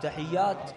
تحيات.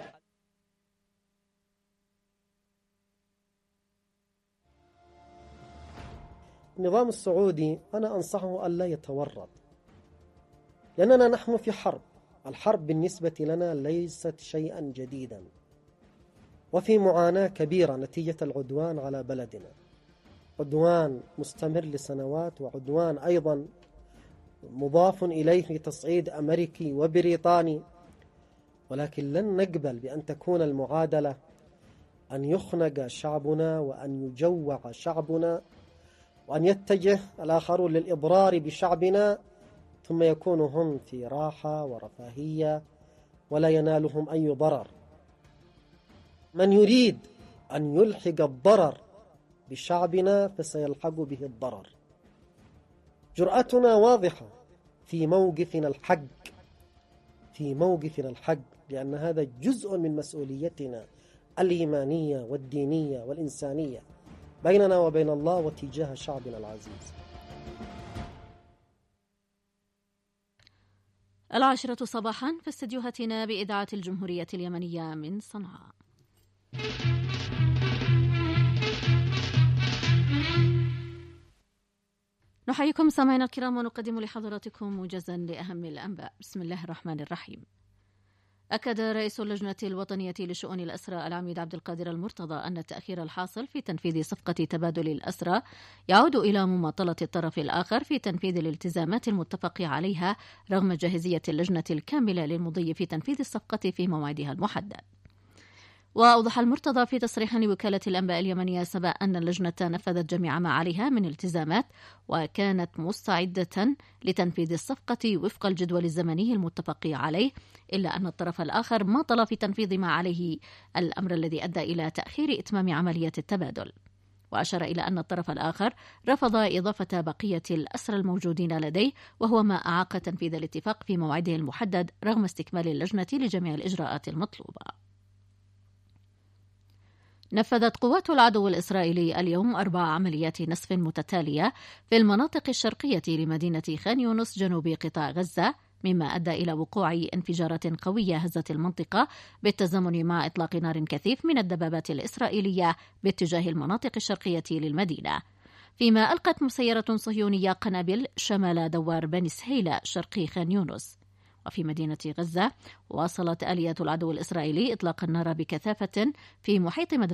النظام السعودي أنا أنصحه ألا يتورط، لأننا نحن في حرب. الحرب بالنسبة لنا ليست شيئا جديدا، وفي معاناة كبيرة نتيجة العدوان على بلدنا، عدوان مستمر لسنوات، وعدوان أيضا مضاف إليه تصعيد أمريكي وبريطاني. ولكن لن نقبل بأن تكون المعادلة أن يخنق شعبنا وأن يجوع شعبنا وأن يتجه الآخرون للإضرار بشعبنا، ثم يكونوا هم في راحة ورفاهية ولا ينالهم أي ضرر. من يريد أن يلحق الضرر بشعبنا فسيلحق به الضرر. جرأتنا واضحة في موقفنا الحق، لأن هذا جزء من مسؤوليتنا الإيمانية والدينية والإنسانية بيننا وبين الله وتجاه شعبنا العزيز. 10 صباحا في استديوهاتنا بإذاعة الجمهورية اليمنية من صنعاء. نحييكم سامعينا الكرام ونقدم لحضراتكم موجزا لأهم الأنباء. بسم الله الرحمن الرحيم. أكد رئيس اللجنة الوطنية لشؤون الأسرى العميد عبد القادر المرتضى أن التأخير الحاصل في تنفيذ صفقة تبادل الأسرى يعود إلى مماطلة الطرف الآخر في تنفيذ الالتزامات المتفق عليها رغم جاهزية اللجنة الكاملة للمضي في تنفيذ الصفقة في موعدها المحدد. وأوضح المرتضى في تصريح لوكالة الأنباء اليمنية سبق أن اللجنة نفذت جميع ما عليها من التزامات وكانت مستعدة لتنفيذ الصفقة وفق الجدول الزمني المتفق عليه، إلا أن الطرف الآخر ماطل في تنفيذ ما عليه، الأمر الذي أدى إلى تأخير إتمام عملية التبادل. وأشار إلى أن الطرف الآخر رفض إضافة بقية الأسرى الموجودين لديه، وهو ما أعاق تنفيذ الاتفاق في موعده المحدد رغم استكمال اللجنة لجميع الإجراءات المطلوبة. نفذت قوات العدو الإسرائيلي اليوم 4 عمليات نسف متتالية في المناطق الشرقية لمدينة خان يونس جنوب قطاع غزة، مما أدى إلى وقوع انفجارات قوية هزت المنطقة بالتزامن مع إطلاق نار كثيف من الدبابات الإسرائيلية باتجاه المناطق الشرقية للمدينة، فيما ألقت مسيرة صهيونية قنابل شمال دوار بني سهيلة شرقي خان يونس. وفي مدينة غزة واصلت آليات العدو الإسرائيلي إطلاق النار بكثافة في محيط مدرسة